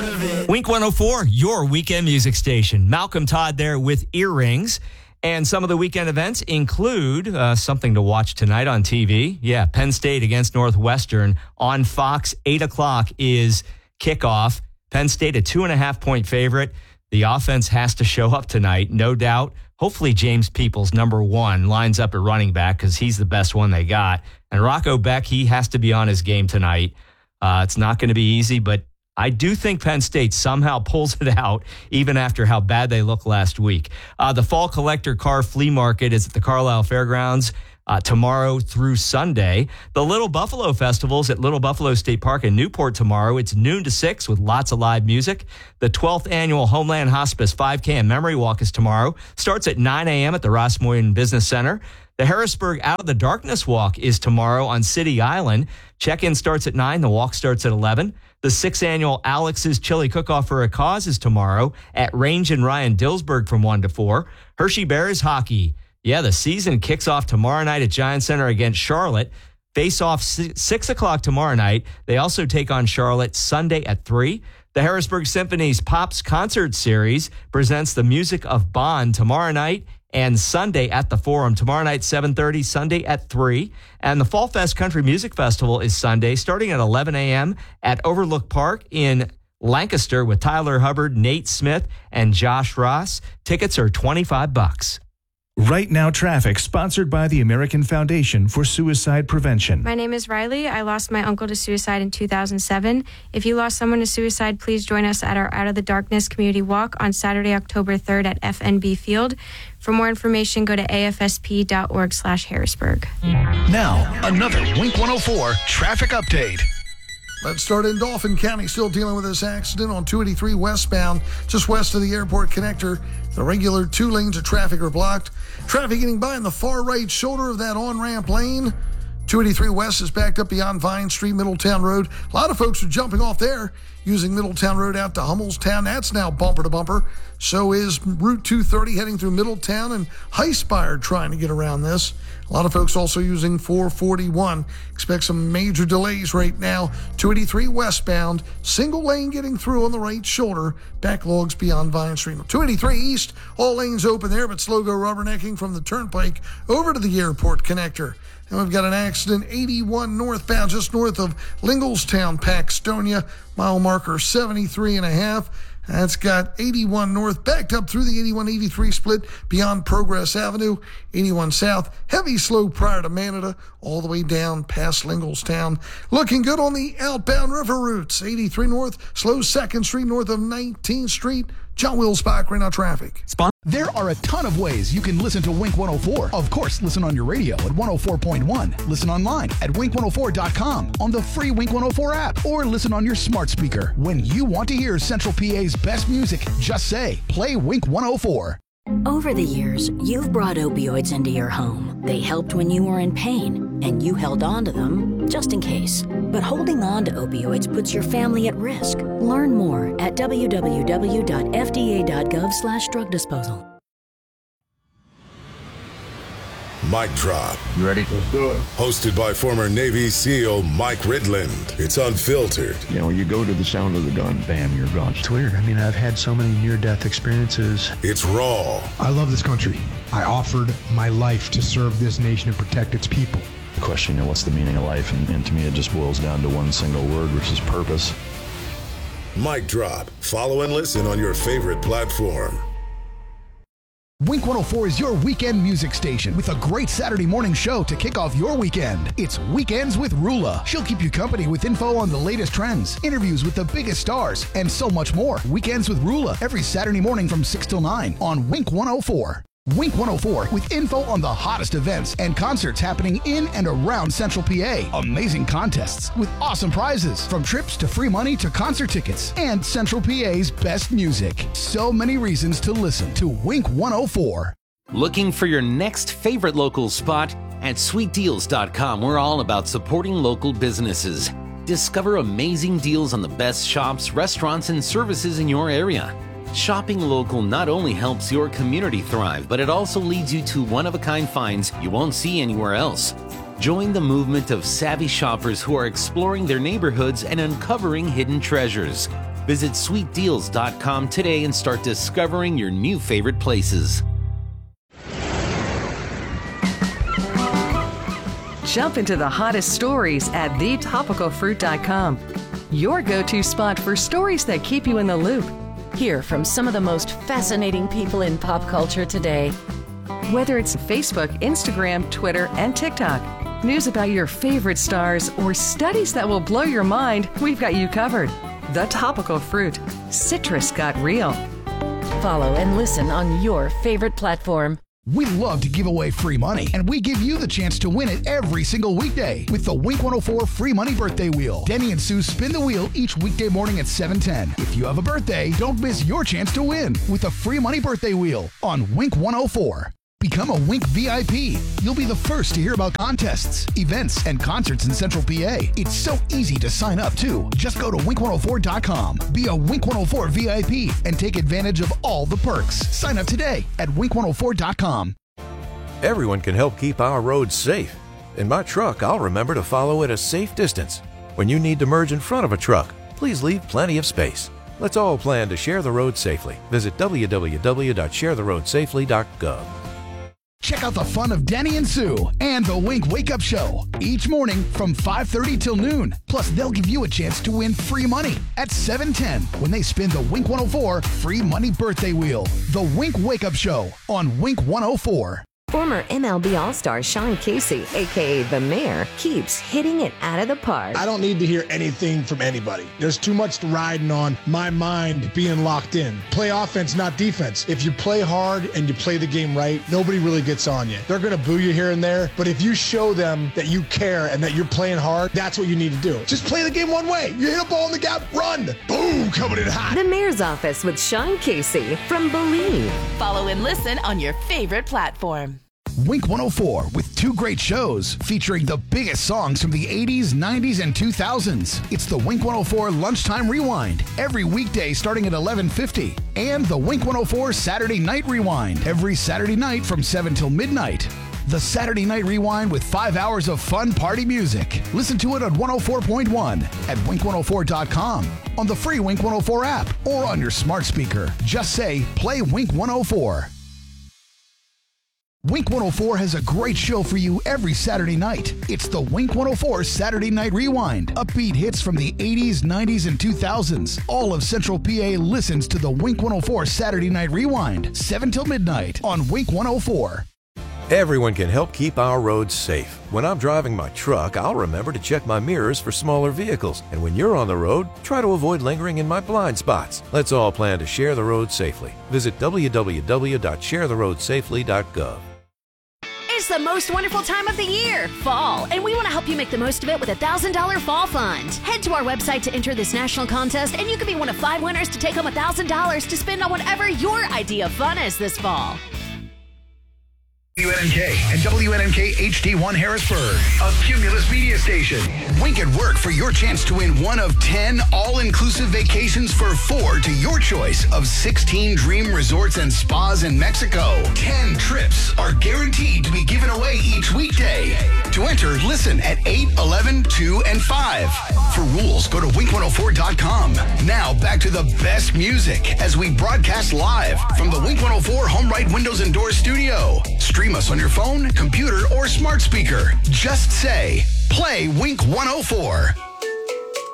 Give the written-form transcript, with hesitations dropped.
part of it. Wink 104, your weekend music station. Malcolm Todd there with Earrings. And some of the weekend events include something to watch tonight on TV. Yeah, Penn State against Northwestern on Fox. 8 o'clock is kickoff. Penn State, a 2.5-point favorite. The offense has to show up tonight, no doubt. Hopefully James Peoples, number one, lines up at running back because he's the best one they got. And Rocco Beck, he has to be on his game tonight. It's not going to be easy, but I do think Penn State somehow pulls it out, even after how bad they looked last week. The Fall Collector Car Flea Market is at the Carlisle Fairgrounds tomorrow through Sunday. The Little Buffalo Festival's at Little Buffalo State Park in Newport tomorrow. It's noon to 6 with lots of live music. The 12th Annual Homeland Hospice 5K and Memory Walk is tomorrow. Starts at 9 a.m. at the Ross Moyen Business Center. The Harrisburg Out of the Darkness Walk is tomorrow on City Island. Check-in starts at 9. The walk starts at 11. The 6th Annual Alex's Chili Cook-Off for a Cause is tomorrow at Range and Ryan Dillsburg from 1 to 4. Hershey Bears hockey. Yeah, the season kicks off tomorrow night at Giant Center against Charlotte. Face off 6 o'clock tomorrow night. They also take on Charlotte Sunday at 3. The Harrisburg Symphony's Pops Concert Series presents the music of Bond tomorrow night and Sunday at the Forum. Tomorrow night, 7:30, Sunday at 3. And the Fall Fest Country Music Festival is Sunday, starting at 11 a.m. at Overlook Park in Lancaster with Tyler Hubbard, Nate Smith, and Josh Ross. Tickets are $25. Right Now Traffic, sponsored by the American Foundation for Suicide Prevention. My name is Riley. I lost my uncle to suicide in 2007. If you lost someone to suicide, please join us at our Out of the Darkness Community Walk on Saturday, October 3rd at FNB Field. For more information, go to afsp.org/Harrisburg. Now, another Wink 104 traffic update. Let's start in Dauphin County, still dealing with this accident on 283 westbound, just west of the airport connector. The regular 2 lanes of traffic are blocked. Traffic getting by in the far right shoulder of that on-ramp lane. 283 West is backed up beyond Vine Street, Middletown Road. A lot of folks are jumping off there, using Middletown Road out to Hummelstown. That's now bumper to bumper. So is Route 230 heading through Middletown and Highspire trying to get around this. A lot of folks also using 441. Expect some major delays right now. 283 westbound, single lane getting through on the right shoulder. Backlogs beyond Vine Street. 283 east, all lanes open there, but slow go rubbernecking from the turnpike over to the airport connector. And we've got an accident 81 northbound, just north of Linglestown, Paxtonia. Mile marker 73.5. That's got 81 north backed up through the 81-83 split beyond Progress Avenue. 81 south, heavy slow prior to Manada, all the way down past Linglestown. Looking good on the outbound river routes. 83 north, slow 2nd Street north of 19th Street. John Wilsbach, right now traffic. There are a ton of ways you can listen to Wink 104. Of course, listen on your radio at 104.1. Listen online at wink104.com, on the free Wink 104 app, or listen on your smart speaker. When you want to hear Central PA's best music, just say, play Wink 104. Over the years, you've brought opioids into your home. They helped when you were in pain, and you held on to them just in case. But holding on to opioids puts your family at risk. Learn more at www.fda.gov/drug disposal. Mic Drop. You ready? Let's do it. Hosted by former Navy SEAL Mike Ridland. It's unfiltered. You know, you go to the sound of the gun, bam, you're gone. It's weird. I mean, I've had so many near-death experiences. It's raw. I love this country. I offered my life to serve this nation and protect its people. The question, you know, what's the meaning of life? And to me, it just boils down to one single word, which is purpose. Mic Drop. Follow and listen on your favorite platform. Wink 104 is your weekend music station with a great Saturday morning show to kick off your weekend. It's Weekends with Rula. She'll keep you company with info on the latest trends, interviews with the biggest stars, and so much more. Weekends with Rula every Saturday morning from 6 till 9 on Wink 104. Wink 104 with info on the hottest events and concerts happening in and around Central PA. Amazing contests with awesome prizes, from trips to free money to concert tickets, and Central PA's best music. So many reasons to listen to Wink 104. Looking for your next favorite local spot? At sweetdeals.com, we're all about supporting local businesses. Discover amazing deals on the best shops, restaurants, and services in your area. Shopping local not only helps your community thrive, but it also leads you to one-of-a-kind finds you won't see anywhere else. Join the movement of savvy shoppers who are exploring their neighborhoods and uncovering hidden treasures. Visit sweetdeals.com today and start discovering your new favorite places. Jump into the hottest stories at thetopicalfruit.com. Your go-to spot for stories that keep you in the loop. Hear from some of the most fascinating people in pop culture today. Whether it's Facebook, Instagram, Twitter, and TikTok, news about your favorite stars, or studies that will blow your mind, we've got you covered. The Topical Fruit. Citrus got real. Follow and listen on your favorite platform. We love to give away free money, and we give you the chance to win it every single weekday with the Wink 104 Free Money Birthday Wheel. Denny and Sue spin the wheel each weekday morning at 7:10. If you have a birthday, don't miss your chance to win with the Free Money Birthday Wheel on Wink 104. Become a Wink VIP. You'll be the first to hear about contests, events, and concerts in Central PA. It's so easy to sign up, too. Just go to wink104.com. Be a Wink 104 VIP and take advantage of all the perks. Sign up today at wink104.com. Everyone can help keep our roads safe. In my truck, I'll remember to follow at a safe distance. When you need to merge in front of a truck, please leave plenty of space. Let's all plan to share the road safely. Visit www.sharetheroadsafely.gov. Check out the fun of Denny and Sue and the Wink Wake Up Show each morning from 5:30 till noon. Plus, they'll give you a chance to win free money at 7:10 when they spin the Wink 104 Free Money Birthday Wheel. The Wink Wake Up Show on Wink 104. Former MLB All-Star Sean Casey, a.k.a. The Mayor, keeps hitting it out of the park. I don't need to hear anything from anybody. There's too much riding on my mind being locked in. Play offense, not defense. If you play hard and you play the game right, nobody really gets on you. They're going to boo you here and there, but if you show them that you care and that you're playing hard, that's what you need to do. Just play the game one way. You hit a ball in the gap, run. Boom, coming in hot. The Mayor's Office with Sean Casey from Believe. Follow and listen on your favorite platform. Wink 104 with two great shows featuring the biggest songs from the 80s, 90s, and 2000s. It's the Wink 104 Lunchtime Rewind every weekday starting at 11:50 and the Wink 104 Saturday Night Rewind every Saturday night from 7 till midnight. The Saturday Night Rewind with 5 hours of fun party music. Listen to it on 104.1 at wink104.com, on the free Wink 104 app, or on your smart speaker. Just say, play Wink 104. Wink 104 has a great show for you every Saturday night. It's the Wink 104 Saturday Night Rewind. Upbeat hits from the 80s, 90s, and 2000s. All of Central PA listens to the Wink 104 Saturday Night Rewind, 7 till midnight on Wink 104. Everyone can help keep our roads safe. When I'm driving my truck, I'll remember to check my mirrors for smaller vehicles. And when you're on the road, try to avoid lingering in my blind spots. Let's all plan to share the road safely. Visit www.sharetheroadsafely.gov. It's the most wonderful time of the year, fall, and we want to help you make the most of it with a $1,000 fall fund. Head to our website to enter this national contest, and you could be one of 5 winners to take home $1,000 to spend on whatever your idea of fun is this fall. WNNK and WNNK HD1 Harrisburg, a Cumulus media station. Wink at Work for your chance to win one of 10 all-inclusive vacations for 4 to your choice of 16 dream resorts and spas in Mexico. 10 trips are guaranteed to be given away each weekday. To enter, listen at 8, 11, 2, and 5. For rules, go to wink104.com. Now back to the best music as we broadcast live from the Wink 104 HomeRight Windows and Doors studio. Stream us on your phone, computer, or smart speaker. Just say, play Wink 104.